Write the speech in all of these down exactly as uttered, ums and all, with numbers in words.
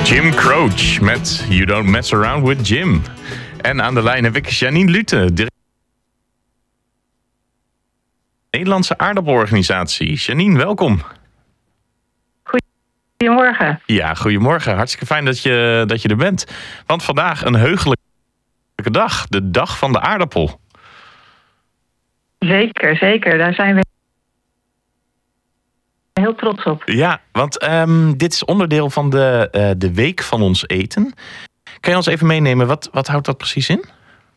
Jim Croce met You Don't Mess Around with Jim. En aan de lijn heb ik Janine Lute, de Nederlandse aardappelorganisatie. Janine, welkom. Goedemorgen. Ja, goedemorgen. Hartstikke fijn dat je, dat je er bent. Want vandaag een heugelijke dag, de dag van de aardappel. Zeker, zeker. Daar zijn we heel trots op. Ja, want um, dit is onderdeel van de, uh, de week van ons eten. Kan je ons even meenemen, wat, wat houdt dat precies in?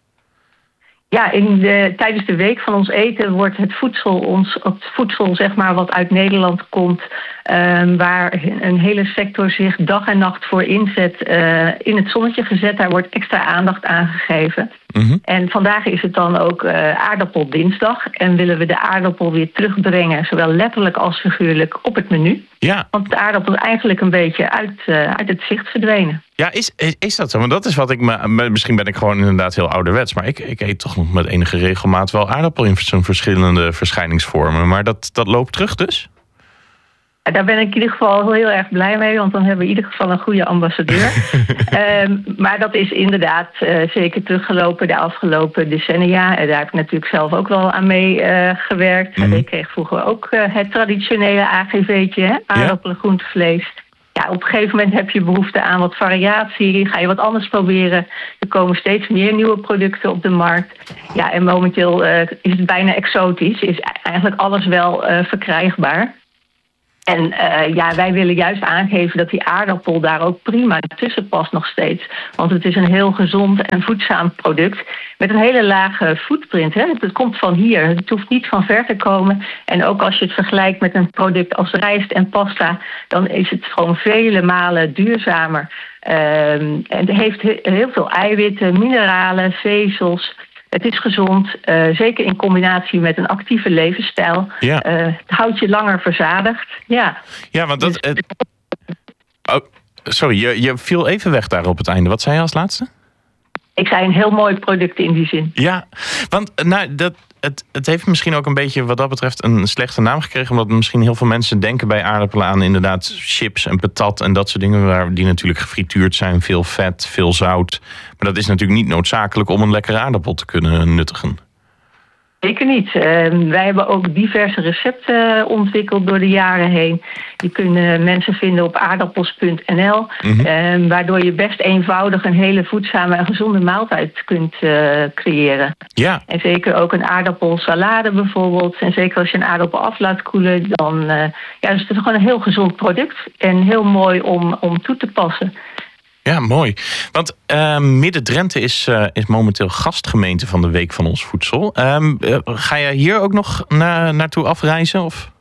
Ja, in de, tijdens de week van ons eten wordt het voedsel, ons, het voedsel zeg maar, wat uit Nederland komt, um, waar een hele sector zich dag en nacht voor inzet, uh, in het zonnetje gezet. Daar wordt extra aandacht aan gegeven. Mm-hmm. En vandaag is het dan ook uh, aardappeldinsdag en willen we de aardappel weer terugbrengen, zowel letterlijk als figuurlijk, op het menu. Ja. Want de aardappel is eigenlijk een beetje uit, uh, uit het zicht verdwenen. Ja, is, is, is dat zo? Want dat is wat ik me... Misschien ben ik gewoon inderdaad heel ouderwets, maar ik, ik eet toch nog met enige regelmaat wel aardappel in zijn verschillende verschijningsvormen. Maar dat, dat loopt terug dus? Daar ben ik in ieder geval heel erg blij mee, want dan hebben we in ieder geval een goede ambassadeur. um, maar dat is inderdaad uh, zeker teruggelopen de afgelopen decennia. En daar heb ik natuurlijk zelf ook wel aan mee uh, gewerkt. Mm. Ik kreeg vroeger ook uh, het traditionele A G V'tje, hè? Aardappelen, ja. Groente, vlees. Ja, op een gegeven moment heb je behoefte aan wat variatie. Ga je wat anders proberen. Er komen steeds meer nieuwe producten op de markt. Ja, en momenteel uh, is het bijna exotisch. Is eigenlijk alles wel uh, verkrijgbaar. En uh, ja, wij willen juist aangeven dat die aardappel daar ook prima tussen past nog steeds. Want het is een heel gezond en voedzaam product met een hele lage footprint. Hè. Het komt van hier, het hoeft niet van ver te komen. En ook als je het vergelijkt met een product als rijst en pasta, dan is het gewoon vele malen duurzamer. Uh, en het heeft heel veel eiwitten, mineralen, vezels. Het is gezond, uh, zeker in combinatie met een actieve levensstijl. Ja. Uh, het houdt je langer verzadigd. Ja, ja want dat... Uh... Oh, sorry, je, je viel even weg daar op het einde. Wat zei je als laatste? Ik zei een heel mooi product in die zin. Ja, want nou, dat, het, het heeft misschien ook een beetje wat dat betreft een slechte naam gekregen. Omdat misschien heel veel mensen denken bij aardappelen aan inderdaad chips en patat en dat soort dingen. Waar die natuurlijk gefrituurd zijn, veel vet, veel zout. Maar dat is natuurlijk niet noodzakelijk om een lekkere aardappel te kunnen nuttigen. Zeker niet. Uh, wij hebben ook diverse recepten ontwikkeld door de jaren heen. Die kunnen mensen vinden op aardappels punt n l. Mm-hmm. Uh, waardoor je best eenvoudig een hele voedzame en gezonde maaltijd kunt uh, creëren. Ja. En zeker ook een aardappelsalade bijvoorbeeld. En zeker als je een aardappel af laat koelen, dan uh, ja, dus het is gewoon een heel gezond product. En heel mooi om, om toe te passen. Ja, mooi. Want uh, Midden-Drenthe is, uh, is momenteel gastgemeente van de Week van ons Voedsel. Um, uh, ga je hier ook nog na, naartoe afreizen? Of?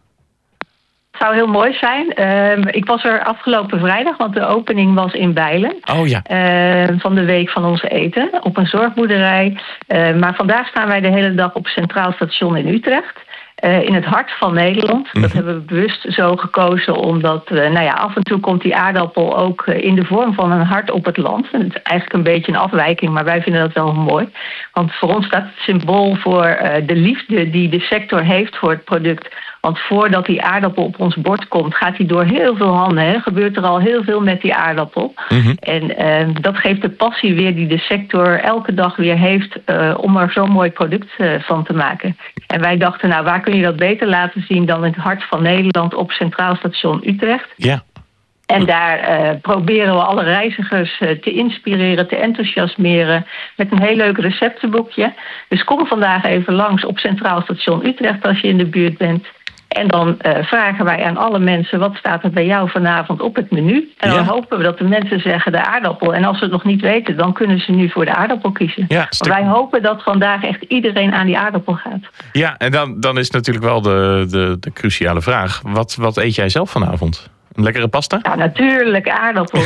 Het zou heel mooi zijn. Uh, ik was er afgelopen vrijdag, want de opening was in Bijlen. Oh ja. Uh, van de Week van ons Eten, op een zorgboerderij. Uh, maar vandaag staan wij de hele dag op Centraal Station in Utrecht. Uh, in het hart van Nederland. Mm-hmm. Dat hebben we bewust zo gekozen, omdat uh, nou ja, af en toe komt die aardappel ook uh, in de vorm van een hart op het land. En het is eigenlijk een beetje een afwijking, maar wij vinden dat wel mooi. Want voor ons staat het symbool voor uh, de liefde die de sector heeft voor het product. Want voordat die aardappel op ons bord komt, gaat die door heel veel handen. Hè. Gebeurt er al heel veel met die aardappel. Mm-hmm. En uh, dat geeft de passie weer die de sector elke dag weer heeft uh, om er zo'n mooi product uh, van te maken. En wij dachten, nou, waar kun je dat beter laten zien dan in het hart van Nederland op Centraal Station Utrecht? Ja. En daar uh, proberen we alle reizigers uh, te inspireren, te enthousiasmeren met een heel leuk receptenboekje. Dus kom vandaag even langs op Centraal Station Utrecht als je in de buurt bent. En dan uh, vragen wij aan alle mensen, wat staat er bij jou vanavond op het menu? En dan ja. hopen we dat de mensen zeggen de aardappel. En als ze het nog niet weten, dan kunnen ze nu voor de aardappel kiezen. Ja, stuk... Wij hopen dat vandaag echt iedereen aan die aardappel gaat. Ja, en dan, dan is natuurlijk wel de, de, de cruciale vraag. Wat, wat eet jij zelf vanavond? Een lekkere pasta? Ja, natuurlijk aardappel.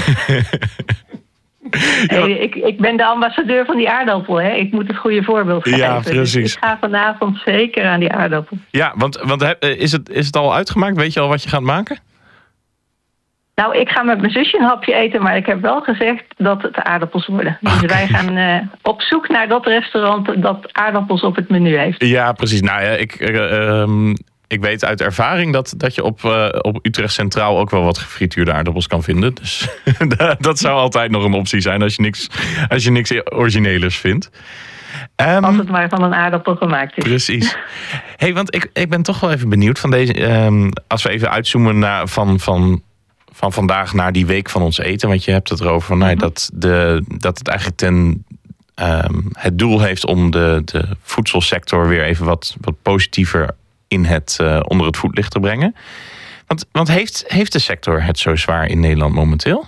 Hey, ik, ik ben de ambassadeur van die aardappel. Hè? Ik moet het goede voorbeeld geven. Ja, precies. Dus ik ga vanavond zeker aan die aardappel. Ja, want, want is, het, is het al uitgemaakt? Weet je al wat je gaat maken? Nou, ik ga met mijn zusje een hapje eten, maar ik heb wel gezegd dat het aardappels worden. Dus okay. wij gaan uh, op zoek naar dat restaurant dat aardappels op het menu heeft. Ja, precies. Nou ja, ik... Uh, um... ik weet uit ervaring dat, dat je op, uh, op Utrecht Centraal ook wel wat gefrituurde aardappels kan vinden. Dus dat zou altijd nog een optie zijn als je niks, als je niks origineelers vindt. Um, Als het maar van een aardappel gemaakt is. Precies. Hey, want ik, ik ben toch wel even benieuwd van deze. Um, als we even uitzoomen naar, van, van, van vandaag naar die week van ons eten. Want je hebt het erover van, nou, dat, de, dat het eigenlijk ten, um, het doel heeft om de, de voedselsector weer even wat, wat positiever in het, uh, onder het voetlicht te brengen. Want, want heeft, heeft de sector het zo zwaar in Nederland momenteel?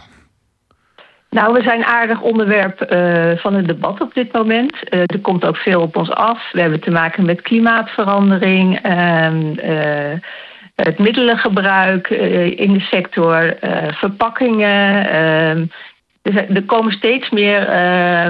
Nou, we zijn aardig onderwerp uh, van het debat op dit moment. Uh, er komt ook veel op ons af. We hebben te maken met klimaatverandering, uh, uh, het middelengebruik uh, in de sector, uh, verpakkingen. Uh, er, er komen steeds meer uh,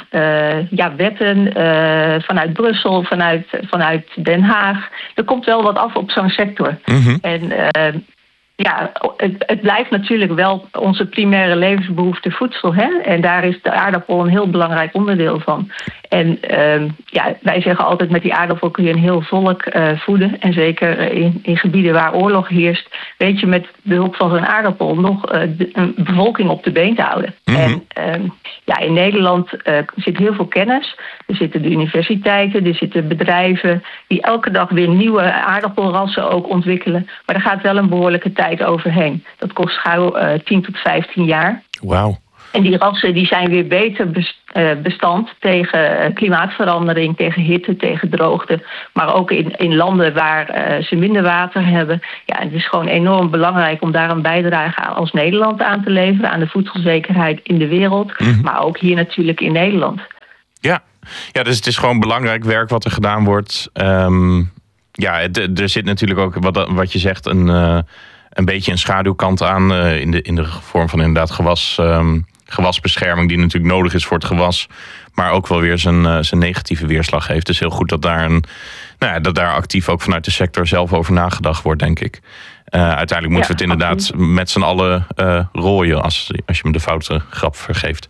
uh, ja, wetten uh, vanuit Brussel, vanuit, vanuit Den Haag. Er komt wel wat af op zo'n sector. Mm-hmm. En uh, Ja, het, het blijft natuurlijk wel onze primaire levensbehoefte voedsel. Hè? En daar is de aardappel een heel belangrijk onderdeel van. En uh, ja, wij zeggen altijd, met die aardappel kun je een heel volk uh, voeden. En zeker in, in gebieden waar oorlog heerst, weet je met behulp van zo'n aardappel nog uh, de, een bevolking op de been te houden. Mm-hmm. En uh, ja, in Nederland uh, zit heel veel kennis. Er zitten de universiteiten, er zitten bedrijven die elke dag weer nieuwe aardappelrassen ook ontwikkelen. Maar er gaat wel een behoorlijke tijd overheen. Dat kost gauw uh, tien tot vijftien jaar. Wauw. En die rassen die zijn weer beter bestand tegen klimaatverandering, tegen hitte, tegen droogte. Maar ook in, in landen waar uh, ze minder water hebben. Ja, het is gewoon enorm belangrijk om daar een bijdrage als Nederland aan te leveren. Aan de voedselzekerheid in de wereld. Mm-hmm. Maar ook hier natuurlijk in Nederland. Ja. ja, dus het is gewoon belangrijk werk wat er gedaan wordt. Um, ja, het, er zit natuurlijk ook, wat, wat je zegt, een, uh, een beetje een schaduwkant aan. Uh, in, de, in de vorm van inderdaad gewas... Um, gewasbescherming die natuurlijk nodig is voor het gewas, maar ook wel weer zijn, uh, zijn negatieve weerslag heeft. Dus heel goed dat daar, een, nou ja, dat daar actief ook vanuit de sector zelf over nagedacht wordt, denk ik. Uh, uiteindelijk moeten ja, we het inderdaad absoluut met z'n allen uh, rooien, als, als je me de foute grap vergeeft.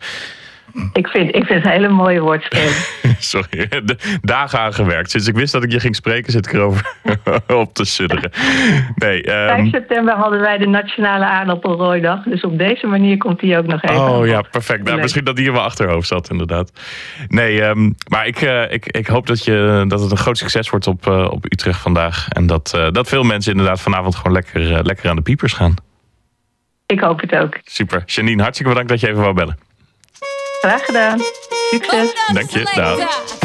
Ik vind, ik vind het een hele mooie woordspeling. Sorry, de dagen aan gewerkt. Sinds ik wist dat ik je ging spreken, zit ik erover op te sudderen. Nee, um... vijf september hadden wij de Nationale Aardappelrooidag. Dus op deze manier komt die ook nog even. Oh ja, perfect. Nou, misschien dat die in mijn achterhoofd zat, inderdaad. Nee, um, maar ik, uh, ik, ik hoop dat, je, dat het een groot succes wordt op, uh, op Utrecht vandaag. En dat, uh, dat veel mensen inderdaad vanavond gewoon lekker, uh, lekker aan de piepers gaan. Ik hoop het ook. Super. Janine, hartstikke bedankt dat je even wou bellen. Graag gedaan. Succes. Dank je. Dag.